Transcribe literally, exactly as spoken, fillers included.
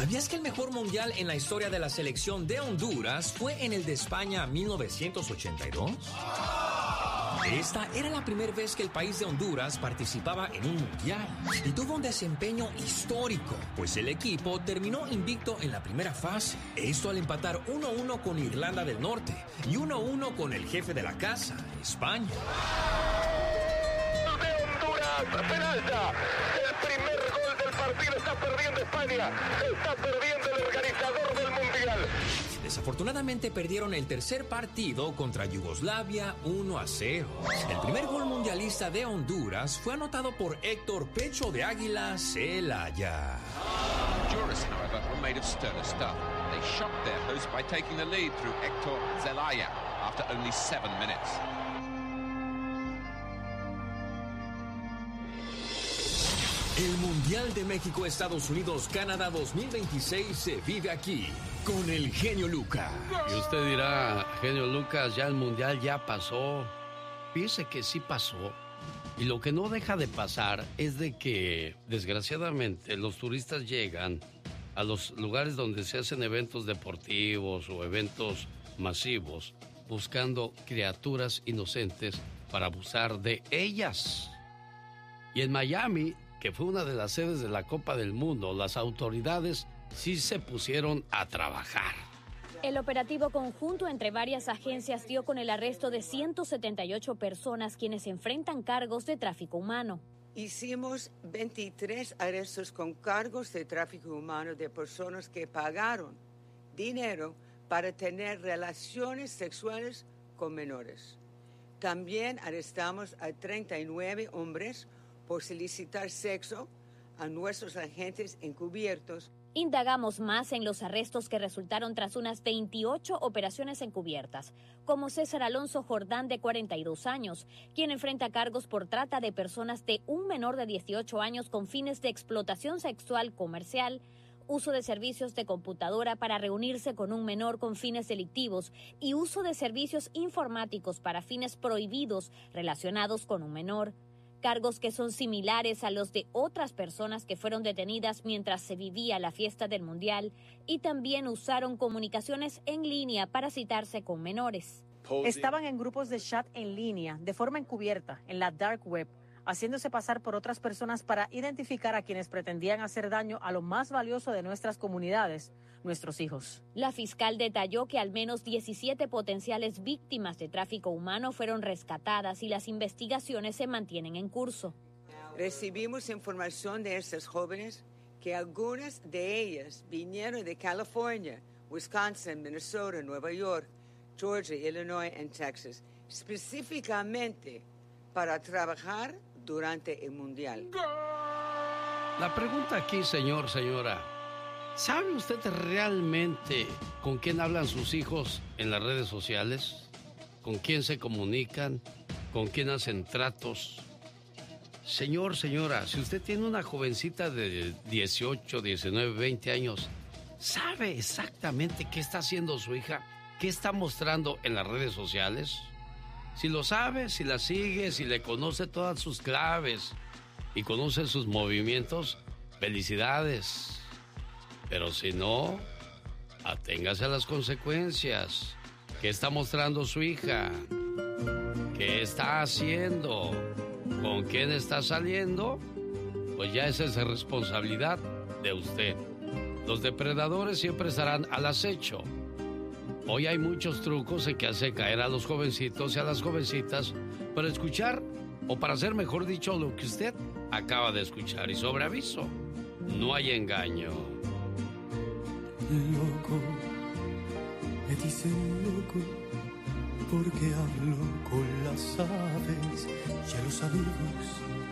¿Sabías que el mejor mundial en la historia de la selección de Honduras fue en el de España mil novecientos ochenta y dos? Esta era la primera vez que el país de Honduras participaba en un mundial y tuvo un desempeño histórico, pues el equipo terminó invicto en la primera fase. Esto al empatar uno a uno con Irlanda del Norte y uno a uno con el jefe de la casa, España. De Honduras, Peralta, el primer gol del partido, está perdiendo España, está perdiendo el organizador del mundial. Desafortunadamente perdieron el tercer partido contra Yugoslavia uno a cero. El primer gol mundialista de Honduras fue anotado por Héctor Pecho de Águila Celaya. Honduras, however, were made of sterner stuff. They shocked their host by taking the lead through Héctor Zelaya after only seven minutes. El Mundial de México, Estados Unidos, Canadá dos mil veintiséis se vive aquí con el genio Lucas. Y usted dirá, genio Lucas, ya el Mundial ya pasó. Fíjese que sí pasó. Y lo que no deja de pasar es de que, desgraciadamente, los turistas llegan a los lugares donde se hacen eventos deportivos o eventos masivos buscando criaturas inocentes para abusar de ellas. Y en Miami, que fue una de las sedes de la Copa del Mundo, las autoridades sí se pusieron a trabajar. El operativo conjunto entre varias agencias dio con el arresto de ciento setenta y ocho personas quienes enfrentan cargos de tráfico humano. Hicimos veintitrés arrestos con cargos de tráfico humano de personas que pagaron dinero para tener relaciones sexuales con menores. También arrestamos a treinta y nueve hombres por solicitar sexo a nuestros agentes encubiertos. Indagamos más en los arrestos que resultaron tras unas veintiocho operaciones encubiertas, como César Alonso Jordán, de cuarenta y dos años, quien enfrenta cargos por trata de personas de un menor de dieciocho años con fines de explotación sexual comercial, uso de servicios de computadora para reunirse con un menor con fines delictivos y uso de servicios informáticos para fines prohibidos relacionados con un menor. Cargos que son similares a los de otras personas que fueron detenidas mientras se vivía la fiesta del Mundial y también usaron comunicaciones en línea para citarse con menores. Estaban en grupos de chat en línea, de forma encubierta, en la dark web, haciéndose pasar por otras personas para identificar a quienes pretendían hacer daño a lo más valioso de nuestras comunidades, nuestros hijos. La fiscal detalló que al menos diecisiete potenciales víctimas de tráfico humano fueron rescatadas y las investigaciones se mantienen en curso. Recibimos información de estas jóvenes que algunas de ellas vinieron de California, Wisconsin, Minnesota, Nueva York, Georgia, Illinois y Texas, específicamente para trabajar durante el Mundial. La pregunta aquí, señor, señora, ¿sabe usted realmente con quién hablan sus hijos en las redes sociales? ¿Con quién se comunican? ¿Con quién hacen tratos? Señor, señora, si usted tiene una jovencita de dieciocho, diecinueve, veinte años, ¿sabe exactamente qué está haciendo su hija? ¿Qué está mostrando en las redes sociales? Si lo sabe, si la sigue, si le conoce todas sus claves y conoce sus movimientos, felicidades. Pero si no, aténgase a las consecuencias. ¿Qué está mostrando su hija? ¿Qué está haciendo? ¿Con quién está saliendo? Pues ya esa es responsabilidad de usted. Los depredadores siempre estarán al acecho. Hoy hay muchos trucos en que hace caer a los jovencitos y a las jovencitas para escuchar, o para hacer mejor dicho, lo que usted acaba de escuchar. Y sobre aviso, no hay engaño. Loco, me dicen loco, porque hablo con las aves y a los amigos